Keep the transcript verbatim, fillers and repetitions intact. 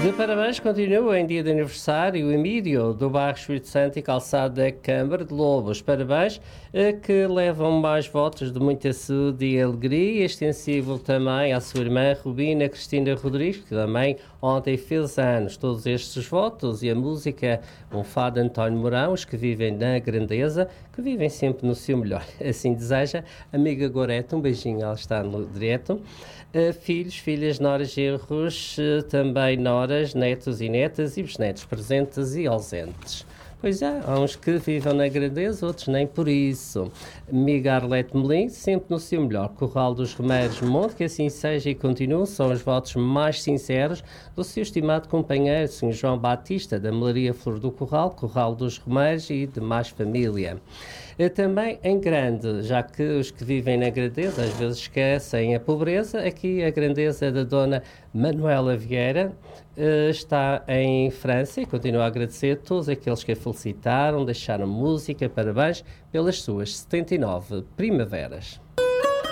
De parabéns continua em dia de aniversário o Emílio, do bairro Espírito Santo e calçado da Câmara de Lobos. Parabéns, eh, que levam mais votos de muita saúde e alegria. Extensível também à sua irmã Rubina Cristina Rodrigues, que também ontem fez anos. Todos estes votos e a música, um fado de António Mourão, os que vivem na grandeza, que vivem sempre no seu melhor. Assim deseja amiga Gorete, um beijinho, ela está no direto. Uh, filhos, filhas, noras, genros, uh, também noras, netos e netas e bisnetos presentes e ausentes. Pois é, há uns que vivem na grandeza, outros nem por isso. Amiga Arlete Melim, sempre no seu melhor. Corral dos Remédios Monte, que assim seja e continue, são os votos mais sinceros do seu estimado companheiro, senhor João Batista, da Melaria Flor do Corral, Corral dos Remédios e demais família. Também em grande, já que os que vivem na grandeza às vezes esquecem a pobreza, aqui a grandeza da dona Manuela Vieira uh, está em França e continua a agradecer a todos aqueles que a felicitaram, deixaram música, parabéns pelas suas setenta e nove primaveras.